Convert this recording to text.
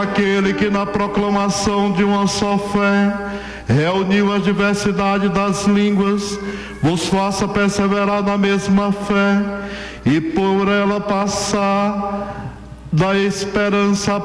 Aquele que na proclamação de uma só fé reuniu a diversidade das línguas, vos faça perseverar na mesma fé e por ela passar da esperança